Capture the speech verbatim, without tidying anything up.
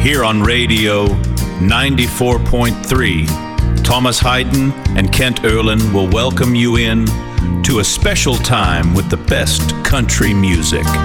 here on Radio ninety-four point three. Thomas Hayden and Kent Erlin will welcome you in to a special time with the best country music.